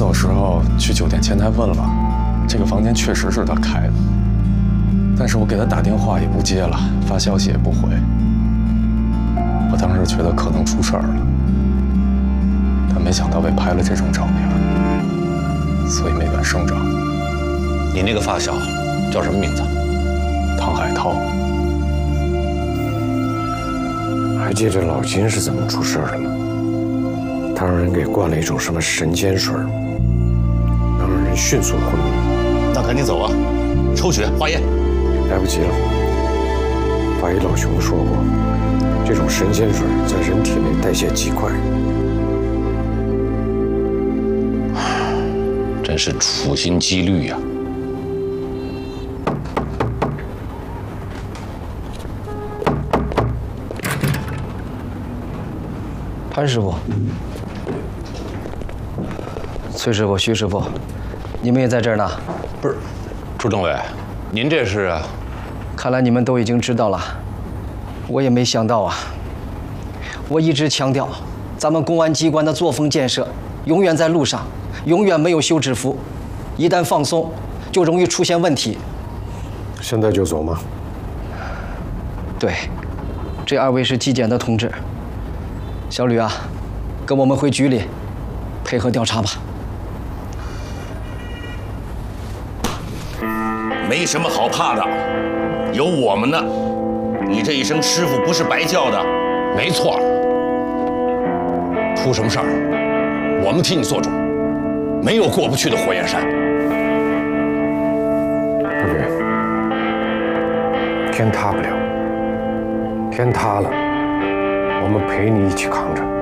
走时候去酒店前台问了，这个房间确实是他开的，但是我给他打电话也不接了，发消息也不回。我当时觉得可能出事儿了，但没想到被拍了这种照片，所以没敢声张。 你那个发小叫什么名字？ 唐海涛。 还记得老金是怎么出事的吗？他让人给灌了一种什么神仙水，能让人迅速昏迷。 那赶紧走啊！抽血化验。 来不及了。法医老熊说过，这种神仙水在人体内代谢极快。 真是处心积虑呀！ 潘师傅、崔师傅、徐师傅，你们也在这儿呢？ 不是，朱政委，您这是？ 看来你们都已经知道了，我也没想到啊。我一直强调，咱们公安机关的作风建设永远在路上，永远没有休止符，一旦放松，就容易出现问题。 现在就走吗？ 对，这2位是纪检的同志。小吕啊，跟我们回局里，配合调查吧。 没什么好怕的，有我们呢。你这一声师傅不是白叫的。 没错。出什么事儿，我们替你做主，没有过不去的火焰山。 不是，天塌不了，天塌了，我们陪你一起扛着。